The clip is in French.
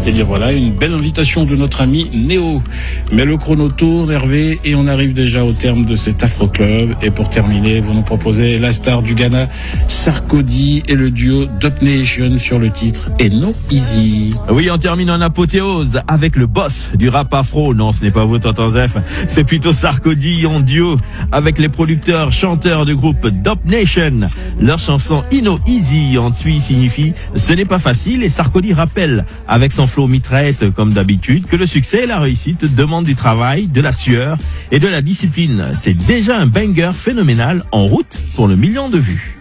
Eh bien voilà, une belle invitation de notre ami Néo. Mais le chrono tourne, Hervé, et on arrive déjà au terme de cet Afro Club. Et pour terminer, vous nous proposez la star du Ghana, Sarkodie, et le duo Dub Nation sur le titre Eno Easy. Oui, on termine en apothéose avec le boss du rap afro. Non, ce n'est pas vous, Tonton Zef. C'est plutôt Sarkodie en duo avec les producteurs chanteurs du groupe Dub Nation. Leur chanson Eno Easy en tui signifie ce n'est pas facile, et Sarkodie rappelle avec son flow mitraillette comme d'habitude que le succès et la réussite demandent du travail, de la sueur et de la discipline. C'est déjà un banger phénoménal en route pour le 1 million de vues.